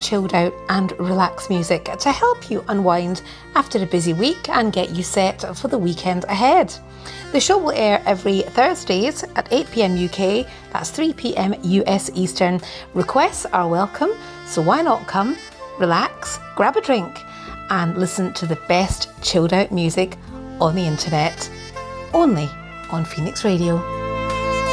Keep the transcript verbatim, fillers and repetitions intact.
chilled out and relaxed music to help you unwind after a busy week and get you set for the weekend ahead. The show will air every Thursdays at eight p m U K, that's three p m U S Eastern. Requests are welcome, so why not come, relax, grab a drink and listen to the best chilled out music on the internet, only on Phoenix Radio.